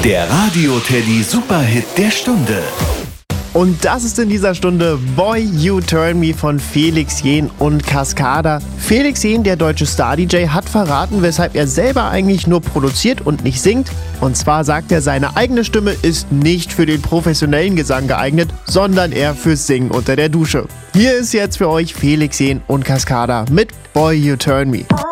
Der Radio-Teddy Superhit der Stunde. Und das ist in dieser Stunde Boy You Turn Me von Felix Jähn und Cascada. Felix Jähn, der deutsche Star-DJ, hat verraten, weshalb er selber eigentlich nur produziert und nicht singt. Und zwar sagt er, seine eigene Stimme ist nicht für den professionellen Gesang geeignet, sondern eher fürs Singen unter der Dusche. Hier ist jetzt für euch Felix Jähn und Cascada mit Boy You Turn Me.